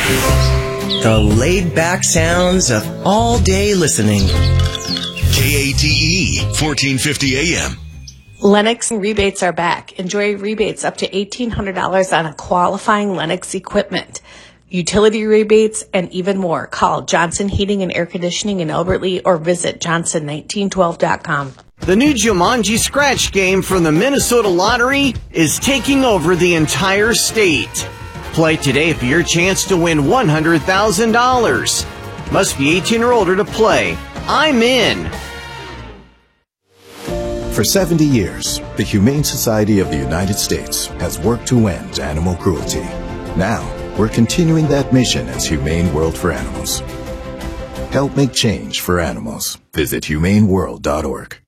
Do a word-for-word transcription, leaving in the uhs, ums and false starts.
The laid-back sounds of all-day listening. K A T E, fourteen fifty A M. Lennox rebates are back. Enjoy rebates up to eighteen hundred dollars on a qualifying Lennox equipment. Utility rebates, and even more. Call Johnson Heating and Air Conditioning in Albert Lea or visit johnson nineteen twelve dot com. The new Jumanji Scratch game from the Minnesota Lottery is taking over the entire state. Play today for your chance to win one hundred thousand dollars. Must be eighteen or older to play. I'm in. For seventy years, the Humane Society of the United States has worked to end animal cruelty. Now, we're continuing that mission as Humane World for Animals. Help make change for animals. Visit humane world dot org.